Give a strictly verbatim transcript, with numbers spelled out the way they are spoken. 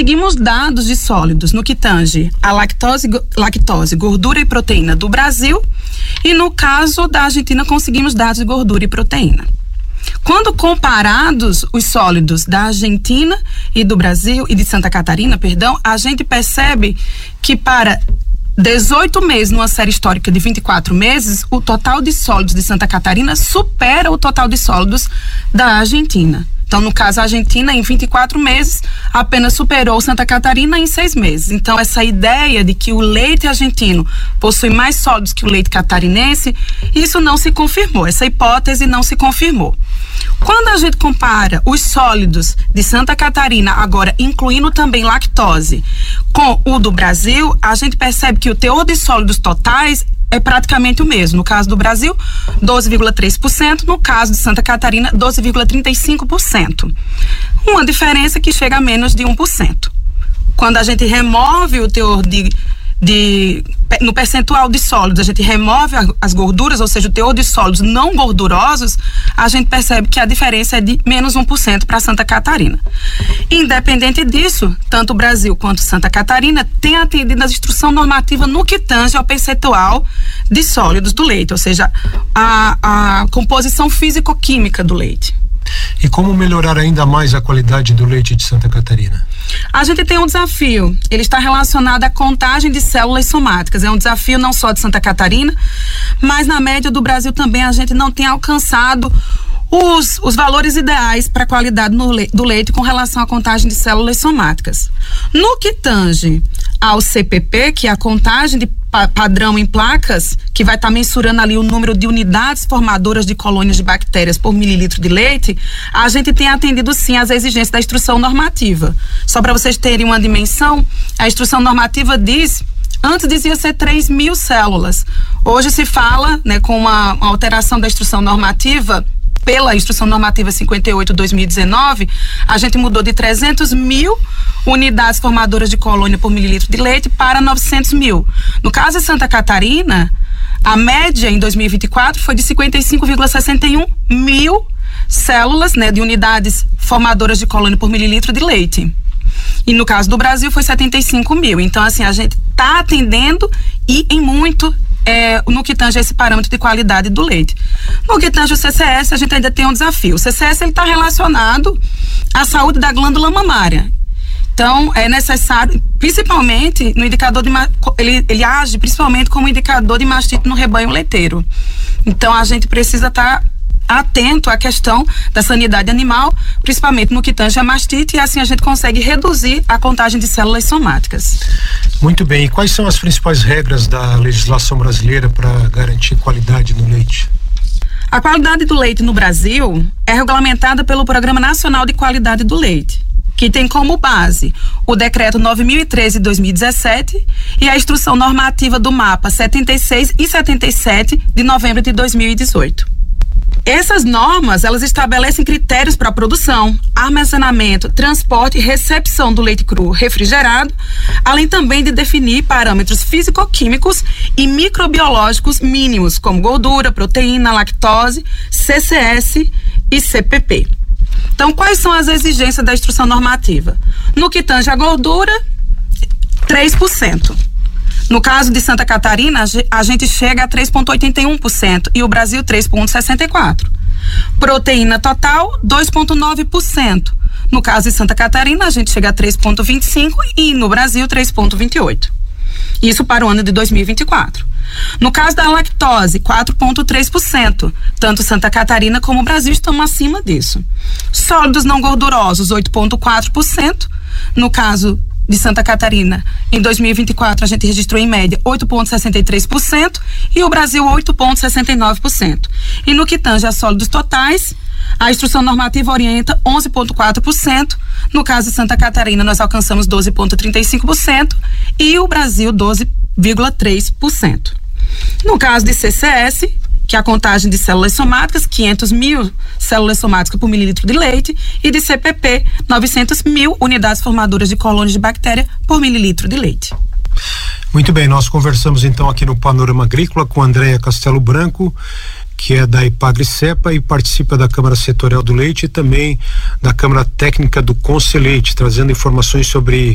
conseguimos dados de sólidos no que tange a lactose, lactose, gordura e proteína do Brasil, e no caso da Argentina conseguimos dados de gordura e proteína. Quando comparados os sólidos da Argentina e do Brasil, e de Santa Catarina, perdão, a gente percebe que para dezoito meses, numa série histórica de vinte e quatro meses, o total de sólidos de Santa Catarina supera o total de sólidos da Argentina. Então, no caso, a Argentina, em vinte e quatro meses, apenas superou Santa Catarina em seis meses. Então, essa ideia de que o leite argentino possui mais sólidos que o leite catarinense, isso não se confirmou, essa hipótese não se confirmou. Quando a gente compara os sólidos de Santa Catarina, agora incluindo também lactose, com o do Brasil, a gente percebe que o teor de sólidos totais é praticamente o mesmo. No caso do Brasil, doze vírgula três por cento, no caso de Santa Catarina, doze vírgula trinta e cinco por cento. Uma diferença que chega a menos de um por cento. Quando a gente remove o teor de, de no percentual de sólidos, a gente remove as gorduras, ou seja, o teor de sólidos não gordurosos, a gente percebe que a diferença é de menos um por cento para Santa Catarina. Independente disso, tanto o Brasil quanto Santa Catarina têm atendido a instrução normativa no que tange ao percentual de sólidos do leite, ou seja, a, a composição físico-química do leite. E como melhorar ainda mais a qualidade do leite de Santa Catarina? A gente tem um desafio, ele está relacionado à contagem de células somáticas. É um desafio não só de Santa Catarina, mas na média do Brasil também a gente não tem alcançado os, os valores ideais para a qualidade no le, do leite com relação à contagem de células somáticas. No que tange ao C P P, que é a contagem de pa, padrão em placas, que vai estar tá mensurando ali o número de unidades formadoras de colônias de bactérias por mililitro de leite, a gente tem atendido sim às exigências da instrução normativa. Só para vocês terem uma dimensão, a instrução normativa diz, antes dizia ser três mil células. Hoje se fala, né, com uma, uma alteração da instrução normativa, pela instrução normativa cinquenta e oito barra dois mil e dezenove, a gente mudou de trezentos mil unidades formadoras de colônia por mililitro de leite para novecentos mil. No caso de Santa Catarina, a média em dois mil e vinte e quatro foi de cinquenta e cinco vírgula sessenta e um mil células, né, de unidades formadoras de colônia por mililitro de leite. E no caso do Brasil foi setenta e cinco mil. Então, assim, a gente está atendendo e em muito é, no que tange esse parâmetro de qualidade do leite. No que tange o C C S, a gente ainda tem um desafio. O C C S está relacionado à saúde da glândula mamária. Então, é necessário, principalmente no indicador de, ele, ele age principalmente como indicador de mastite no rebanho leiteiro. Então, a gente precisa estar tá atento à questão da sanidade animal, principalmente no que tange a mastite, e assim a gente consegue reduzir a contagem de células somáticas. Muito bem. E quais são as principais regras da legislação brasileira para garantir qualidade no leite? A qualidade do leite no Brasil é regulamentada pelo Programa Nacional de Qualidade do Leite, que tem como base o Decreto nove mil e treze de dois mil e dezessete e a Instrução Normativa do MAPA setenta e seis e setenta e sete de novembro de dois mil e dezoito. Essas normas, elas estabelecem critérios para a produção, armazenamento, transporte e recepção do leite cru refrigerado, além também de definir parâmetros físico-químicos e microbiológicos mínimos, como gordura, proteína, lactose, C C S e C P P. Então, quais são as exigências da instrução normativa? No que tange a gordura, três por cento. No caso de Santa Catarina, a gente chega a três vírgula oitenta e um por cento e o Brasil três vírgula sessenta e quatro por cento. Proteína total, dois vírgula nove por cento. No caso de Santa Catarina, a gente chega a três vírgula vinte e cinco por cento e no Brasil três vírgula vinte e oito por cento. Isso para o ano de dois mil e vinte e quatro. No caso da lactose, quatro vírgula três por cento. Tanto Santa Catarina como o Brasil estão acima disso. Sólidos não gordurosos, oito vírgula quatro por cento. No caso de Santa Catarina, em dois mil e vinte e quatro a gente registrou em média oito vírgula sessenta e três por cento e o Brasil oito vírgula sessenta e nove por cento. E no que tange a sólidos totais, a instrução normativa orienta onze vírgula quatro por cento. No caso de Santa Catarina, nós alcançamos doze vírgula trinta e cinco por cento e o Brasil doze vírgula três por cento. No caso de C C S, que é a contagem de células somáticas, quinhentos mil células somáticas por mililitro de leite, e de C P P, novecentos mil unidades formadoras de colônias de bactéria por mililitro de leite. Muito bem, nós conversamos então aqui no Panorama Agrícola com Andréia Castelo Branco, que é da Ipagri-Cepa e participa da Câmara Setorial do Leite e também da Câmara Técnica do Conselheite, trazendo informações sobre